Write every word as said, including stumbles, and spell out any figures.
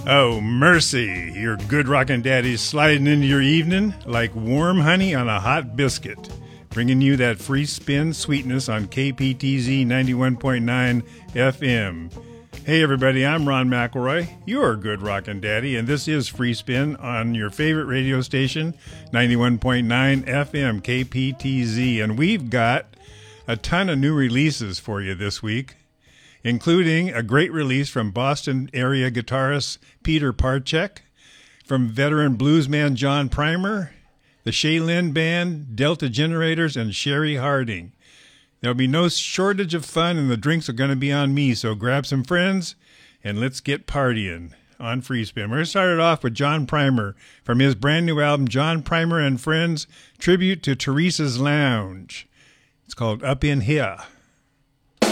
Oh, mercy. Your good rockin' daddy's sliding into your evening like warm honey on a hot biscuit, bringing you that free spin sweetness on K P T Z ninety-one point nine F M. Hey, everybody, I'm Ron McElroy, your good rockin' daddy, and this is Free Spin on your favorite radio station, ninety-one point nine F M, K P T Z. And we've got a ton of new releases for you this week, including a great release from Boston area guitarist Peter Parchek, from veteran bluesman John Primer, the Shaylin Band, Delta Generators, and Sherry Harding. There'll be no shortage of fun, and the drinks are going to be on me, so grab some friends, and let's get partying on Free Spin. We're going to start it off with John Primer from his brand new album, John Primer and Friends, Tribute to Teresa's Lounge. It's called Up in Here.